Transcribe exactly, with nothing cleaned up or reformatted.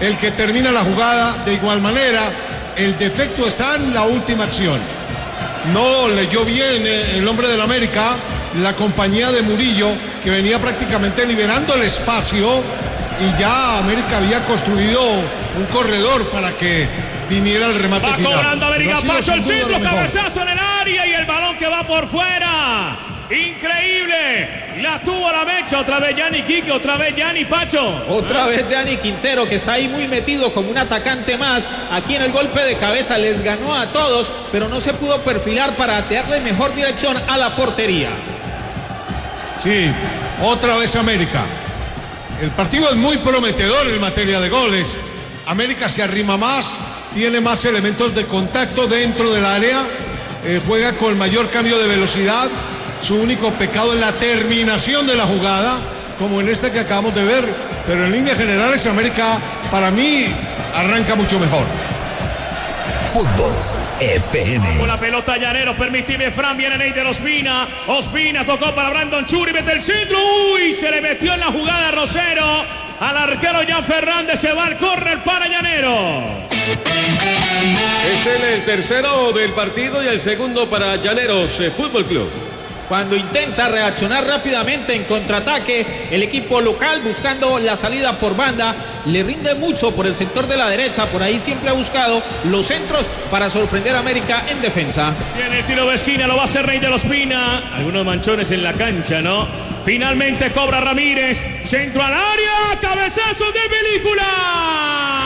el que termina la jugada. De igual manera, el defecto está en la última acción. No leyó bien el hombre del América la compañía de Murillo, que venía prácticamente liberando el espacio, y ya América había construido un corredor para que viniera el remate va final. Va cobrando América, no Pacho, el centro, cabezazo mejor. en el área y el balón que va por fuera. Increíble, la tuvo la mecha, otra vez Gianni Quique, otra vez Gianni Pacho. Otra vez Gianni Quintero, que está ahí muy metido como un atacante más. Aquí en el golpe de cabeza les ganó a todos, pero no se pudo perfilar para darle mejor dirección a la portería. Sí, otra vez América. El partido es muy prometedor en materia de goles. América se arrima más, tiene más elementos de contacto dentro del área, eh, juega con mayor cambio de velocidad. Su único pecado es la terminación de la jugada, como en este que acabamos de ver, pero en líneas generales América, para mí, arranca mucho mejor. Fútbol F M. Con la pelota Llanero, permitime, Fran, viene Neider Ospina. Ospina tocó para Brandon Churi, mete el centro. Uy, se le metió en la jugada Rosero. Al arquero Jan Fernández, se va al córner para Llanero. Es el tercero del partido y el segundo para Llaneros eh, Fútbol Club. Cuando intenta reaccionar rápidamente en contraataque, el equipo local buscando la salida por banda, le rinde mucho por el sector de la derecha, por ahí siempre ha buscado los centros para sorprender a América en defensa. Viene el tiro de esquina, lo va a hacer Rey de los Pina. Algunos manchones en la cancha, ¿no? Finalmente cobra Ramírez, centro al área, cabezazo de película.